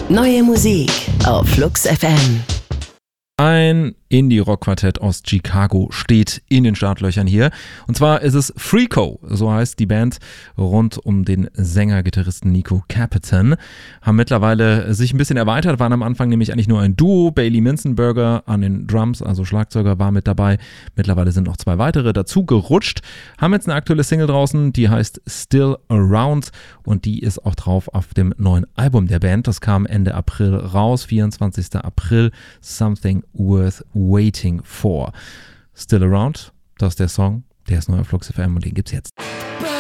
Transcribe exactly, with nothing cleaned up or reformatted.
Neue Musik auf Flux F M. Ein Indie-Rock-Quartett aus Chicago steht in den Startlöchern hier. Und zwar ist es Freako, so heißt die Band rund um den Sänger-Gitarristen Nico Capitan. Haben mittlerweile sich ein bisschen erweitert, waren am Anfang nämlich eigentlich nur ein Duo. Bailey Minzenberger an den Drums, also Schlagzeuger, war mit dabei. Mittlerweile sind noch zwei weitere dazu gerutscht. Haben jetzt eine aktuelle Single draußen, die heißt Still Around und die ist auch drauf auf dem neuen Album der Band. Das kam Ende April raus, vierundzwanzigster April, Something Worth Waiting For. Still Around, das ist der Song, der ist neu auf Flux F M und den gibt's jetzt.